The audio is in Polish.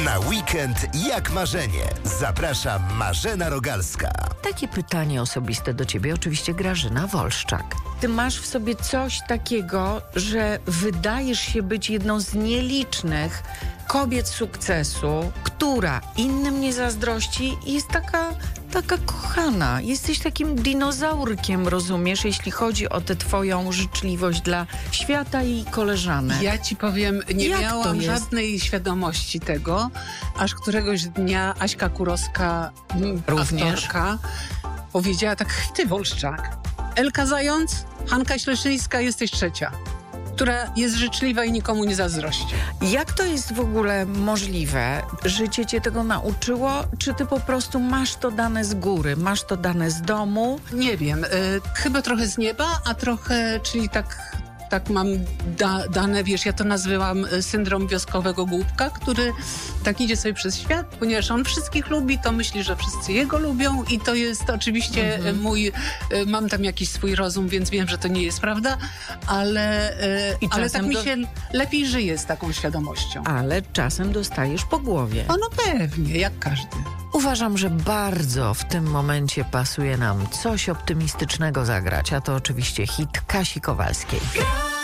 Na weekend jak marzenie. Zaprasza Marzena Rogalska. Takie pytanie osobiste do ciebie, oczywiście Grażyna Wolszczak. Ty masz w sobie coś takiego, że wydajesz się być jedną z nielicznych kobiet sukcesu, która innym nie zazdrości i jest taka kochana. Jesteś takim dinozaurkiem, rozumiesz, jeśli chodzi o tę twoją życzliwość dla świata i koleżanek. Ja ci powiem, nie Jak to miałam jest? żadnej świadomości tego, aż któregoś dnia Aśka Kurowska, Również. aktorka, powiedziała tak: ty Wolszczak, Elka Zając, Hanka Śleszyńska, jesteś trzecia, która jest życzliwa i nikomu nie zazdrości. Jak to jest w ogóle możliwe? Życie cię tego nauczyło? Czy ty po prostu masz to dane z góry? Masz to dane z domu? Nie wiem, chyba trochę z nieba, a trochę, czyli tak mam dane, wiesz, ja to nazywam syndrom wioskowego głupka, który tak idzie sobie przez świat, ponieważ on wszystkich lubi, to myśli, że wszyscy jego lubią i to jest oczywiście mam tam jakiś swój rozum, więc wiem, że to nie jest prawda, ale tak mi się lepiej żyje z taką świadomością. Ale czasem dostajesz po głowie. No pewnie, jak każdy. Uważam, że bardzo w tym momencie pasuje nam coś optymistycznego zagrać, a to oczywiście hit Kasi Kowalskiej.